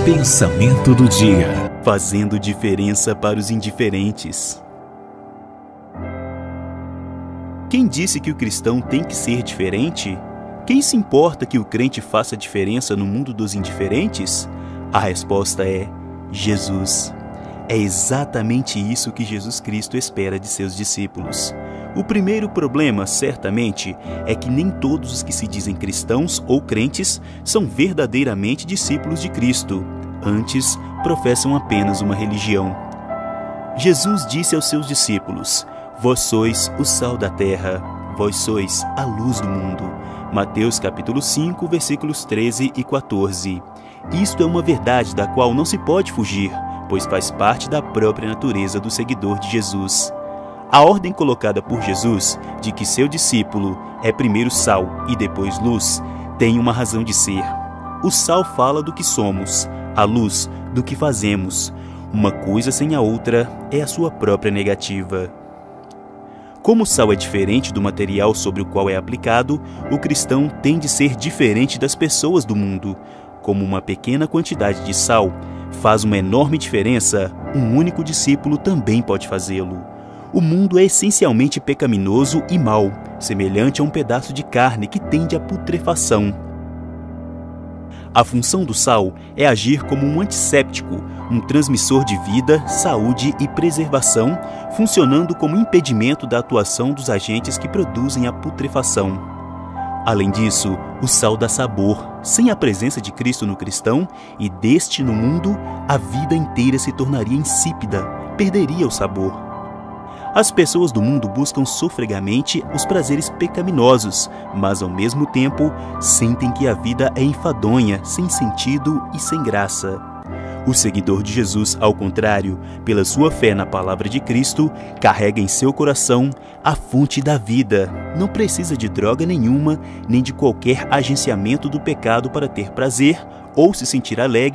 Pensamento do dia. Fazendo diferença para os indiferentes. Quem disse que o cristão tem que ser diferente? Quem se importa que o crente faça diferença no mundo dos indiferentes? A resposta é Jesus. É exatamente isso que Jesus Cristo espera de seus discípulos. O primeiro problema, certamente, é que nem todos os que se dizem cristãos ou crentes são verdadeiramente discípulos de Cristo. Antes, professam apenas uma religião. Jesus disse aos seus discípulos: "Vós sois o sal da terra, vós sois a luz do mundo." Mateus capítulo 5, versículos 13 e 14. Isto é uma verdade da qual não se pode fugir, pois faz parte da própria natureza do seguidor de Jesus. A ordem colocada por Jesus de que seu discípulo é primeiro sal e depois luz tem uma razão de ser. O sal fala do que somos, a luz do que fazemos. Uma coisa sem a outra é a sua própria negativa. Como o sal é diferente do material sobre o qual é aplicado, o cristão tem de ser diferente das pessoas do mundo. Como uma pequena quantidade de sal faz uma enorme diferença, um único discípulo também pode fazê-lo. O mundo é essencialmente pecaminoso e mau, semelhante a um pedaço de carne que tende à putrefação. A função do sal é agir como um antisséptico, um transmissor de vida, saúde e preservação, funcionando como impedimento da atuação dos agentes que produzem a putrefação. Além disso, o sal dá sabor. Sem a presença de Cristo no cristão e deste no mundo, a vida inteira se tornaria insípida, perderia o sabor. As pessoas do mundo buscam sofregamente os prazeres pecaminosos, mas ao mesmo tempo sentem que a vida é enfadonha, sem sentido e sem graça. O seguidor de Jesus, ao contrário, pela sua fé na palavra de Cristo, carrega em seu coração a fonte da vida. Não precisa de droga nenhuma, nem de qualquer agenciamento do pecado para ter prazer ou se sentir alegre